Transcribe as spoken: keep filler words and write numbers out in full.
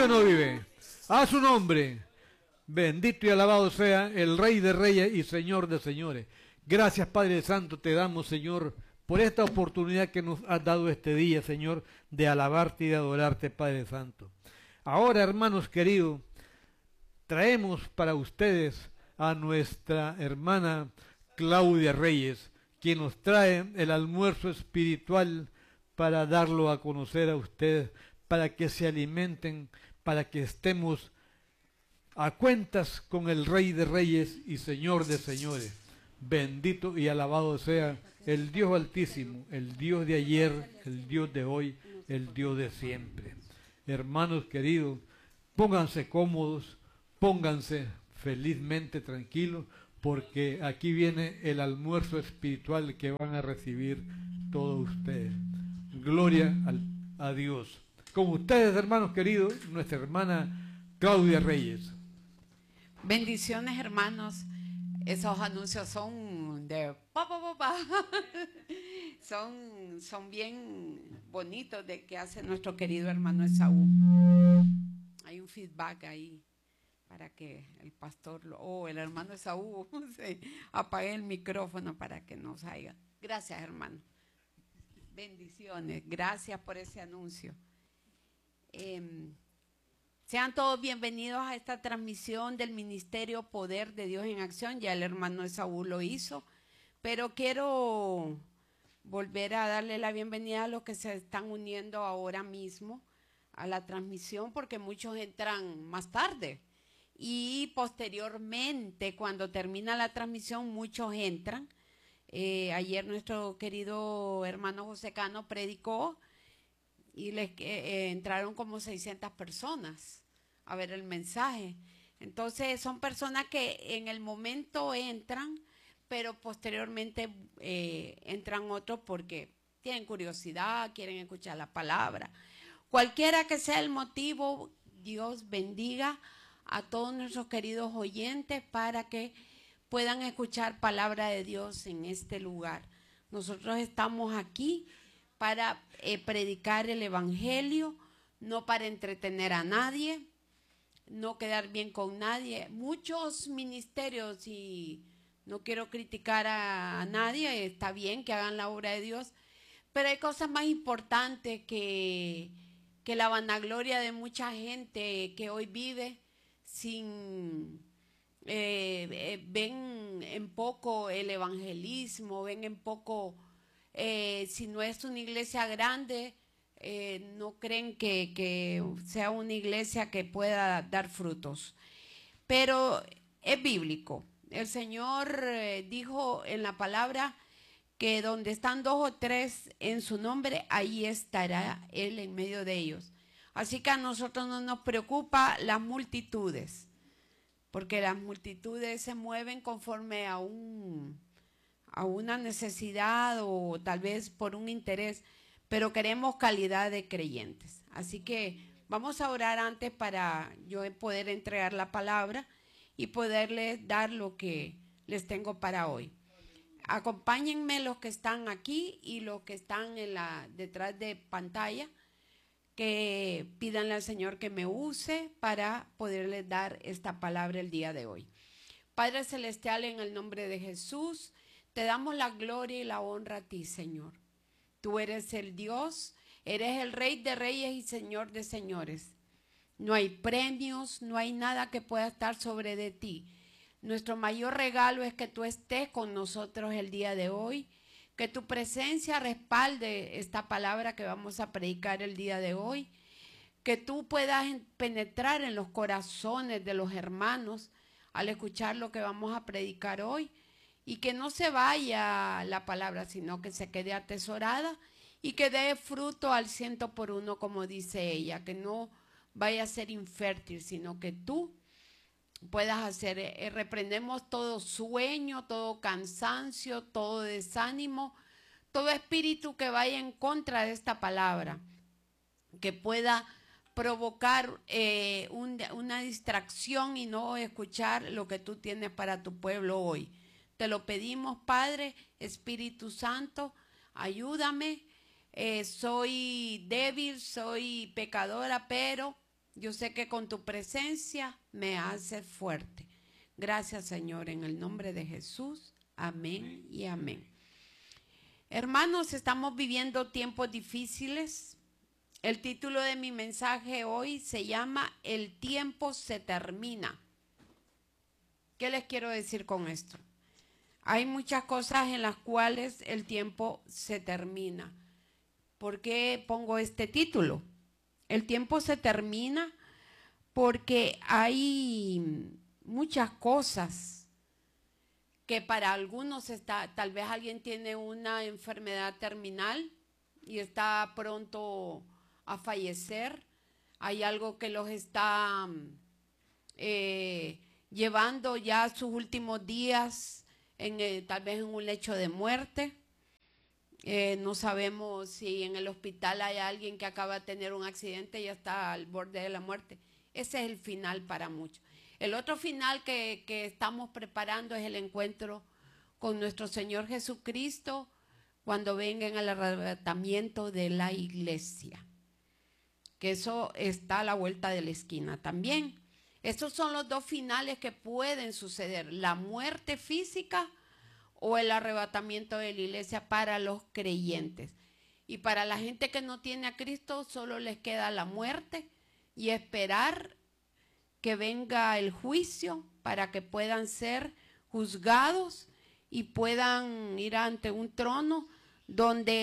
o no vive? A su nombre. Bendito y alabado sea el Rey de Reyes y Señor de Señores. Gracias, Padre Santo, te damos, Señor, por esta oportunidad que nos has dado este día, Señor, de alabarte y de adorarte, Padre Santo. Ahora, hermanos queridos, traemos para ustedes a nuestra hermana Claudia Reyes, quien nos trae el almuerzo espiritual para darlo a conocer a ustedes, para que se alimenten, para que estemos a cuentas con el Rey de Reyes y Señor de Señores. Bendito y alabado sea el Dios Altísimo, el Dios de ayer, el Dios de hoy, el Dios de siempre. Hermanos queridos, pónganse cómodos, pónganse felizmente tranquilos, porque aquí viene el almuerzo espiritual que van a recibir todos ustedes. Gloria al, a Dios. Con ustedes, hermanos queridos, nuestra hermana Claudia Reyes. Bendiciones, hermanos. Esos anuncios son de pa, pa, pa, pa. Son, son bien bonitos de que hace nuestro querido hermano Esaú. Hay un feedback ahí para que el pastor lo, o oh, el hermano Esaú se apague el micrófono para que nos haya. Gracias, hermano. Bendiciones. Gracias por ese anuncio. Eh, Sean todos bienvenidos a esta transmisión del Ministerio Poder de Dios en Acción. Ya el hermano Esaú lo hizo, pero quiero volver a darle la bienvenida a los que se están uniendo ahora mismo a la transmisión, porque muchos entran más tarde y posteriormente, cuando termina la transmisión, muchos entran. Eh, ayer nuestro querido hermano José Cano predicó y les eh, entraron como seiscientas personas a ver el mensaje. Entonces son personas que en el momento entran, pero posteriormente eh, entran otros porque tienen curiosidad, quieren escuchar la palabra. Cualquiera que sea el motivo, Dios bendiga a todos nuestros queridos oyentes para que puedan escuchar palabra de Dios en este lugar. Nosotros estamos aquí para eh, predicar el evangelio, no para entretener a nadie, no quedar bien con nadie. Muchos ministerios, y no quiero criticar a, a nadie, está bien que hagan la obra de Dios, pero hay cosas más importantes que, que la vanagloria de mucha gente que hoy vive sin... Eh, eh, ven en poco el evangelismo, ven en poco... Eh, si no es una iglesia grande, eh, no creen que, que sea una iglesia que pueda dar frutos. Pero es bíblico. El Señor eh, dijo en la palabra que donde están dos o tres en su nombre, ahí estará Él en medio de ellos. Así que a nosotros no nos preocupa las multitudes, porque las multitudes se mueven conforme a un... a una necesidad o tal vez por un interés, pero queremos calidad de creyentes. Así que vamos a orar antes para yo poder entregar la palabra y poderles dar lo que les tengo para hoy. Acompáñenme los que están aquí y los que están en la, detrás de pantalla, que pídanle al Señor que me use para poderles dar esta palabra el día de hoy. Padre Celestial, en el nombre de Jesús, te damos la gloria y la honra a ti, Señor. Tú eres el Dios, eres el Rey de Reyes y Señor de Señores. No hay premios, no hay nada que pueda estar sobre de ti. Nuestro mayor regalo es que tú estés con nosotros el día de hoy, que tu presencia respalde esta palabra que vamos a predicar el día de hoy, que tú puedas penetrar en los corazones de los hermanos al escuchar lo que vamos a predicar hoy, y que no se vaya la palabra, sino que se quede atesorada y que dé fruto al ciento por uno, como dice ella, que no vaya a ser infértil, sino que tú puedas hacer, eh, reprendemos todo sueño, todo cansancio, todo desánimo, todo espíritu que vaya en contra de esta palabra, que pueda provocar eh, un, una distracción y no escuchar lo que tú tienes para tu pueblo hoy. Te lo pedimos, Padre, Espíritu Santo, ayúdame. Eh, soy débil, soy pecadora, pero Yo sé que con tu presencia me haces fuerte. Gracias, Señor, en el nombre de Jesús. Amén y amén. Hermanos, estamos viviendo tiempos difíciles. El título de mi mensaje hoy se llama El tiempo se termina. ¿Qué les quiero decir con esto? Hay muchas cosas en las cuales el tiempo se termina. ¿Por qué pongo este título? El tiempo se termina porque hay muchas cosas que para algunos está, tal vez alguien tiene una enfermedad terminal y está pronto a fallecer. Hay algo que los está eh, llevando ya a sus últimos días, en, eh, tal vez en un lecho de muerte. Eh, no sabemos si en el hospital hay alguien que acaba de tener un accidente y ya está al borde de la muerte. Ese es el final para muchos. El otro final que, que estamos preparando es el encuentro con nuestro Señor Jesucristo cuando venga en el arrebatamiento de la iglesia. Que eso está a la vuelta de la esquina también. Estos son los dos finales que pueden suceder: la muerte física o el arrebatamiento de la iglesia para los creyentes. Y para la gente que no tiene a Cristo solo les queda la muerte y esperar que venga el juicio para que puedan ser juzgados y puedan ir ante un trono donde